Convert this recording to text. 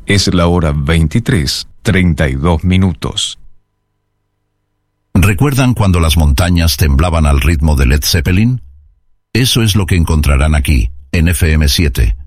Es la hora 23:32. ¿Recuerdan cuando las montañas temblaban al ritmo de Led Zeppelin? Eso es lo que encontrarán aquí, en FM7,